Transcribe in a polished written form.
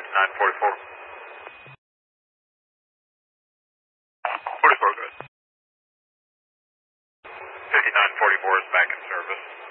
5944. 44 good. 5944 is back in service.